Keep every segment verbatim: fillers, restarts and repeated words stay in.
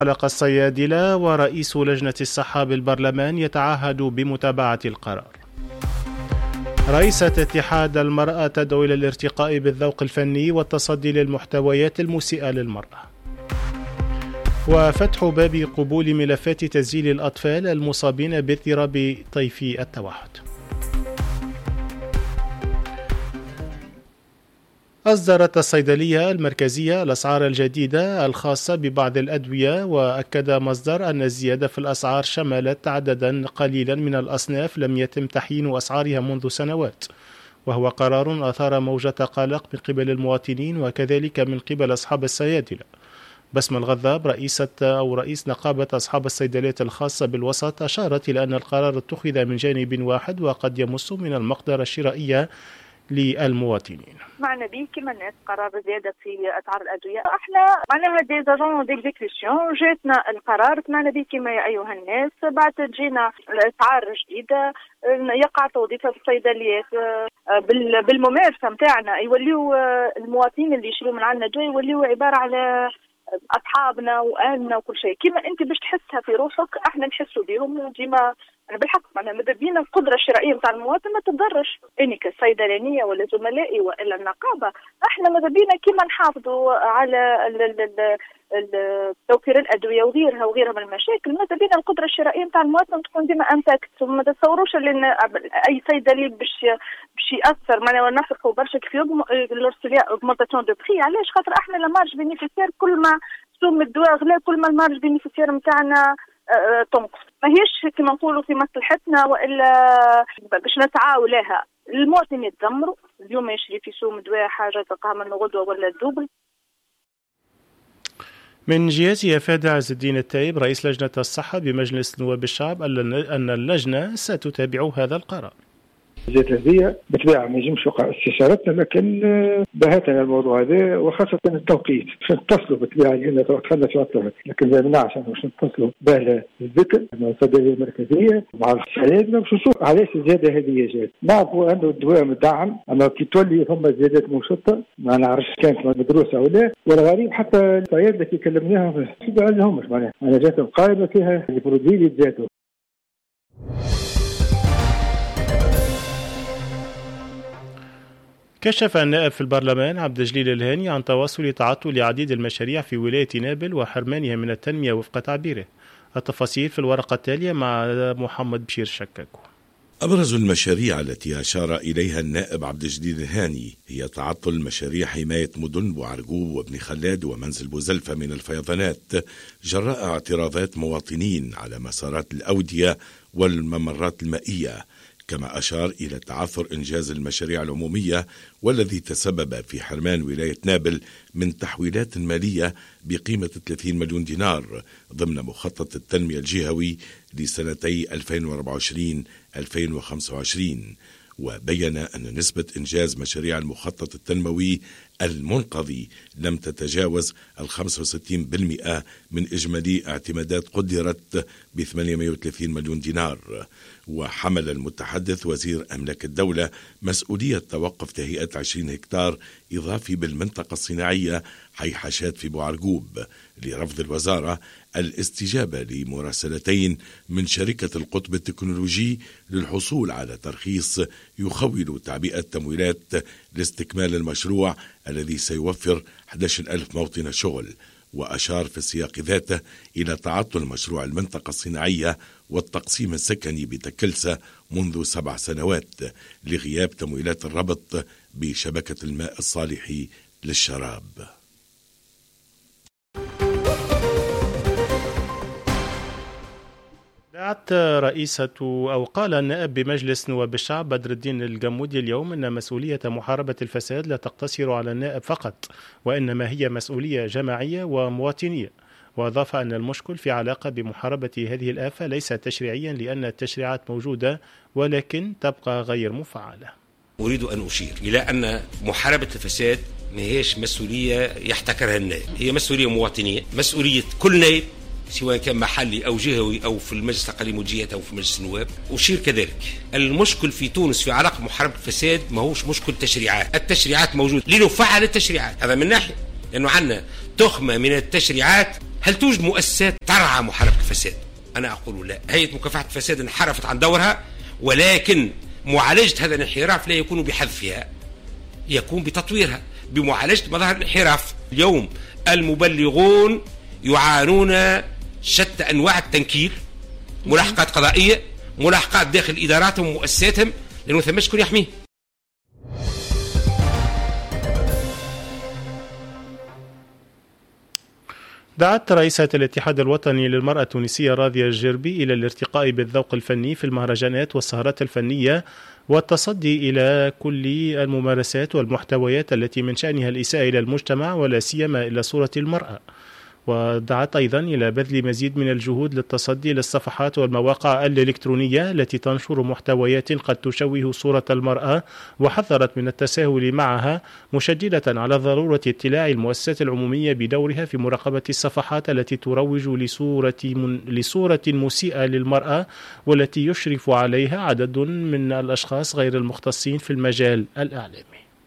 حلقة الصيادلة ورئيس لجنة الصحة بالبرلمان يتعهد بمتابعة القرار. رئيسة اتحاد المرأة تدعو إلى الارتقاء بالذوق الفني والتصدي للمحتويات المسيئة للمرأة. وفتح باب قبول ملفات تسجيل الأطفال المصابين باضطراب طيفي التوحد. أصدرت الصيدلية المركزية الأسعار الجديدة الخاصة ببعض الأدوية، وأكد مصدر أن الزيادة في الأسعار شملت عددا قليلا من الأصناف لم يتم تحيين أسعارها منذ سنوات، وهو قرار أثار موجة قلق من قبل المواطنين وكذلك من قبل أصحاب الصيادلة. بسمة الغذاب رئيسة أو رئيس نقابة أصحاب الصيدليات الخاصة بالوسط أشارت إلى أن القرار اتخذ من جانب واحد وقد يمس من المقدرة الشرائية للمواطنين. معنا به كما الناس قرار زيادة في أسعار الأدوية، احنا معناها دي زاجون ديكزيكسيون جاتنا القرار معنا به كما يا أيها الناس، بعد تجينا الأسعار الجديدة يقع توظيفها في الصيدليات بالممارسة متاعنا، يوليو المواطنين اللي يشروا من عندنا جاي يوليو عبارة على أصحابنا وأهلنا وكل شيء، كما أنت باش تحسها في روحك احنا نحسوا بهم، وديما أنا بالحق معناها ماذا بينا القدرة الشرائية نتاع المواطن ما تتضرش، إني كصيدلانية ولا زملائي وإلا النقابة احنا ماذا بينا كما نحافظوا على توفير الأدوية وغيرها وغيرها من المشاكل، ماذا بينا القدرة الشرائية نتاع المواطن تكون ديما انتاكت، وما تتصوروش ان أي صيدلي باش باش يأثر معناها نفرحوا برشا كيف لورسوليا اوغمونتاسيون دو بري، علاش خاطر احنا لا مارج بينيفيسير كل ما سوم الدواء غلا كل ما المارج بينيفيسير نتاعنا تنقص، ماهيش كما نقولوا في مصلحتنا والا باش نسعاو لها. المواطن يتذمروا اليوم يشري في سوم دواء حاجه تلقاها من غدوه ولا الدوبل. من جهته أفاد عز الدين التايب رئيس لجنة الصحة بمجلس نواب الشعب أن اللجنة ستتابع هذا القرار. الزيادة هذه بالطبيعة ما يجمش وقع استشارتنا، لكن بهتنا الموضوع هذا وخاصة التوقيت باش نتصلوا بالطبيعة لأن دخلنا في عطلات، لكن ما يمنعش باش نتصلوا بها الذكر مع الصيدلية المركزية مع الصيادلة باش نشوفوا علاش الزيادة هذه جات. نعرفوا أنه الدواء مدعم، أما كي تولي ثم زيادات مشطة ما نعرفش كانت مدروسة أو لا، والغريب حتى الصيادلة كي كلمناهم ما عندهمش معناها أنا جاتهم قائمة فيها البرودوي اللي جاتوا. كشف النائب في البرلمان عبد الجليل الهاني عن تواصل تعطل عديد المشاريع في ولاية نابل وحرمانها من التنمية وفق تعبيره. التفاصيل في الورقة التالية مع محمد بشير شكاكو. أبرز المشاريع التي أشار إليها النائب عبد الجليل الهاني هي تعطل مشاريع حماية مدن بوعرقوب وابن خلاد ومنزل بوزلفة من الفيضانات جراء اعتراضات مواطنين على مسارات الأودية والممرات المائية، كما أشار إلى تعثر إنجاز المشاريع العمومية والذي تسبب في حرمان ولاية نابل من تحويلات مالية بقيمة ثلاثين مليون دينار ضمن مخطط التنمية الجهوي لسنتي ألفين وأربعة وعشرين ألفين وخمسة وعشرين. وبين أن نسبة إنجاز مشاريع المخطط التنموي المنقضي لم تتجاوز الخمسة وستين بالمئة من إجمالي اعتمادات قدرت ب ثمانمائة وثلاثين مليون دينار. وحمل المتحدث وزير أملاك الدولة مسؤولية توقف تهيئة عشرين هكتار إضافي بالمنطقة الصناعية حي حشاد في بوعرقوب لرفض الوزارة الاستجابة لمراسلتين من شركة القطب التكنولوجي للحصول على ترخيص يخول تعبئة تمويلات لاستكمال المشروع الذي سيوفر أحد عشر ألف موطن شغل. وأشار في السياق ذاته إلى تعطل مشروع المنطقة الصناعية والتقسيم السكني بتكلسة منذ سبع سنوات لغياب تمويلات الربط بشبكة الماء الصالح للشراب. دعت رئيسة أو قال النائب بمجلس نواب الشعب بدر الدين الجمودي اليوم أن مسؤولية محاربة الفساد لا تقتصر على النائب فقط، وإنما هي مسؤولية جماعية ومواطنية. وأضاف أن المشكل في علاقة بمحاربة هذه الآفة ليس تشريعيا لأن التشريعات موجودة ولكن تبقى غير مفعلة. أريد أن أشير إلى أن محاربة الفساد ما هيش مسؤولية يحتكرها النائب، هي مسؤولية مواطنية، مسؤولية كل نائب سواء كان محلي أو جهوي أو في المجلس الأقليمي والجهات أو في مجلس النواب. أشير كذلك المشكل في تونس في علاقة محاربة الفساد ما هوش مشكل تشريعات، التشريعات موجودة لنفعل التشريعات، هذا من ناحية لأنه عندنا تخمة من التشريعات هل توجد مؤسسات ترعى محاربة الفساد؟ أنا أقول لا. هيئة مكافحة الفساد انحرفت عن دورها، ولكن معالجة هذا الانحراف لا يكون بحذفها، يكون بتطويرها، بمعالجة مظاهر الانحراف. اليوم المبلغون يعانون شتى أنواع التنكيل، ملاحقات قضائية، ملاحقات داخل إداراتهم ومؤسساتهم، لأنه ثم شكون يحميه. دعت رئيسة الاتحاد الوطني للمرأة التونسية راضية الجربي إلى الارتقاء بالذوق الفني في المهرجانات والسهرات الفنية والتصدي إلى كل الممارسات والمحتويات التي من شأنها الإساءة إلى المجتمع ولا سيما إلى صورة المرأة. ودعت أيضا إلى بذل مزيد من الجهود للتصدي للصفحات والمواقع الإلكترونية التي تنشر محتويات قد تشوه صورة المرأة، وحذرت من التساهل معها، مشددة على ضرورة اطلاع المؤسسات العمومية بدورها في مراقبة الصفحات التي تروج لصورة, من لصورة مسيئة للمرأة والتي يشرف عليها عدد من الأشخاص غير المختصين في المجال الإعلامي.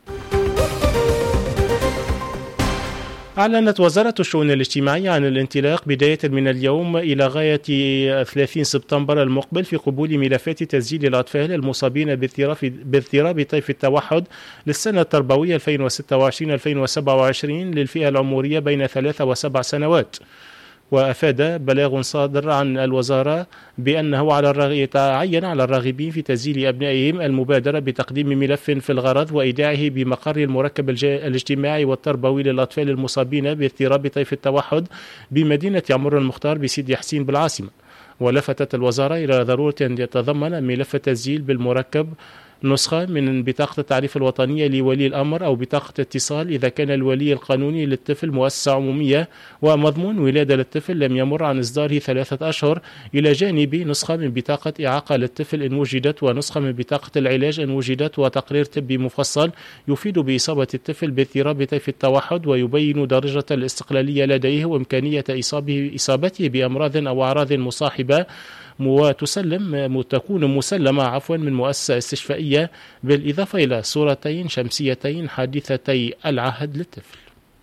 أعلنت وزارة الشؤون الاجتماعية عن الانطلاق بداية من اليوم إلى غاية ثلاثين سبتمبر المقبل في قبول ملفات تسجيل الأطفال المصابين باضطراب طيف التوحد للسنة التربوية ألفين وستة وعشرين ألفين وسبعة وعشرين للفئة العمرية بين ثلاثة وسبع سنوات. وأفاد بلاغ صادر عن الوزارة بأنه على الرغ... يتعين على الراغبين في تسجيل أبنائهم المبادرة بتقديم ملف في الغرض وإيداعه بمقر المركب الج... الاجتماعي والتربوي للأطفال المصابين باضطراب طيف التوحد بمدينة عمر المختار بسيدي حسين بالعاصمة. ولفتت الوزارة إلى ضرورة أن يتضمن ملف التسجيل بالمركب نسخة من بطاقة التعريف الوطنية لولي الأمر أو بطاقة اتصال إذا كان الولي القانوني للطفل مؤسسة عمومية ومضمون ولادة للطفل لم يمر عن إصداره ثلاثة أشهر، إلى جانب نسخة من بطاقة إعاقة للطفل إن وجدت، ونسخة من بطاقة العلاج إن وجدت، وتقرير طبي مفصل يفيد بإصابة الطفل باضطراب طيف التوحد ويبين درجة الاستقلالية لديه وإمكانية إصابه إصابته بأمراض أو أعراض مصاحبة، وتسلم تكون مسلمة عفوا من مؤسسة استشفائية، بالإضافة إلى صورتين شمسيتين حديثتي العهد للطفل.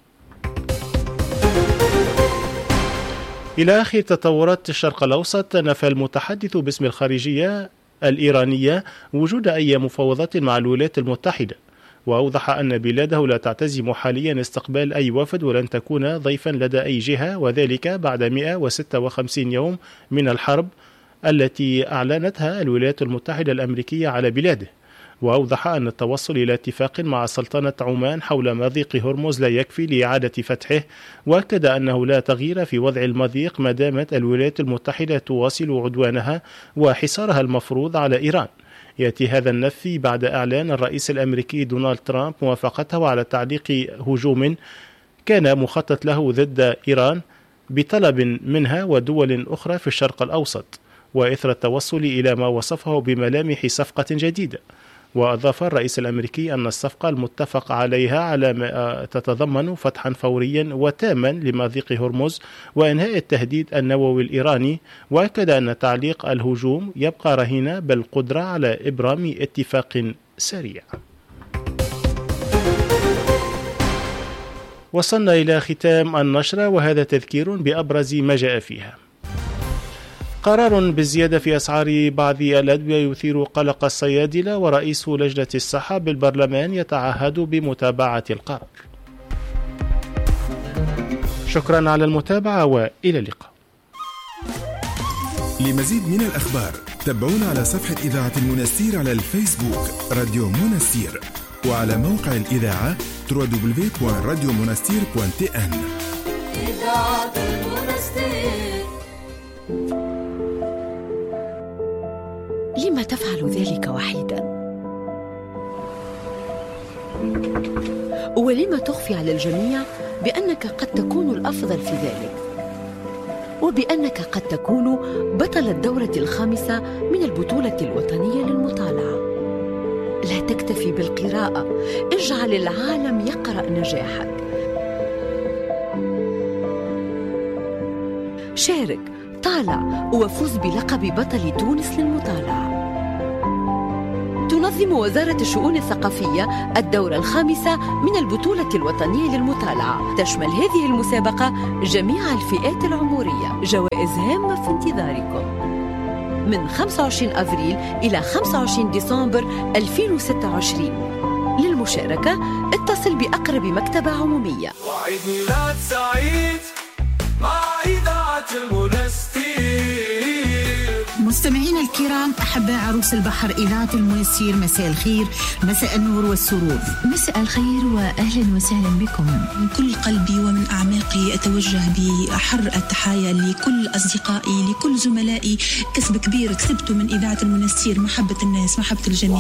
إلى آخر تطورات الشرق الأوسط، نفى المتحدث باسم الخارجية الإيرانية وجود أي مفاوضات مع الولايات المتحدة، وأوضح أن بلاده لا تعتزم حاليا استقبال أي وفد ولن تكون ضيفا لدى أي جهة، وذلك بعد مئة وستة وخمسين يوم من الحرب التي أعلنتها الولايات المتحدة الأمريكية على بلاده. وأوضح أن التوصل إلى اتفاق مع سلطنة عمان حول مضيق هرمز لا يكفي لإعادة فتحه، وأكد أنه لا تغيير في وضع المضيق ما دامت الولايات المتحدة تواصل عدوانها وحصارها المفروض على إيران. يأتي هذا النفي بعد إعلان الرئيس الأمريكي دونالد ترامب موافقته على تعليق هجوم كان مخطط له ضد إيران بطلب منها ودول أخرى في الشرق الأوسط، وإثر التوصل إلى ما وصفه بملامح صفقة جديدة. وأضاف الرئيس الأمريكي أن الصفقة المتفق عليها على ما تتضمن فتحا فوريا وتاما لمضيق هرمز وإنهاء التهديد النووي الإيراني، وأكد أن تعليق الهجوم يبقى رهينة بالقدرة على إبرام اتفاق سريع. وصلنا إلى ختام النشرة، وهذا تذكير بأبرز ما جاء فيها. قرار بالزيادة في أسعار بعض الأدوية يثير قلق الصيادلة، ورئيس لجنة الصحة بالبرلمان يتعهد بمتابعة القرار. شكرا على المتابعة وإلى اللقاء. لمزيد من الأخبار تابعونا على صفحة إذاعة المنستير على الفيسبوك راديو منستير، وعلى موقع الإذاعة دبليو دبليو دبليو دوت راديو منستير دوت تي إن. إذاعة المنستير. لما تفعل ذلك وحيدا؟ ولما تخفي على الجميع بأنك قد تكون الأفضل في ذلك، وبأنك قد تكون بطل الدورة الخامسة من البطولة الوطنية للمطالعة؟ لا تكتفي بالقراءة، اجعل العالم يقرأ نجاحك. شارك، طالع، وفوز بلقب بطل تونس للمطالعة. تنظم وزارة الشؤون الثقافية الدورة الخامسة من البطولة الوطنية للمطالعة. تشمل هذه المسابقة جميع الفئات العمرية. جوائز هامة في انتظاركم من خمسة وعشرين أفريل إلى خمسة وعشرين ديسمبر ألفين وستة وعشرين. للمشاركة اتصل بأقرب مكتبة عمومية. وعيد ميلاد سعيد مع إذاعة المنستير. مستمعينا الكرام، أحباء عروس البحر إذاعة المنستير، مساء الخير، مساء النور والسرور. مساء الخير وأهلا وسهلا بكم. من كل قلبي ومن أعماقي أتوجه بأحر التحايا لكل أصدقائي، لكل زملائي. كسب كبير كسبته من إذاعة المنستير، محبة الناس، محبة الجميع.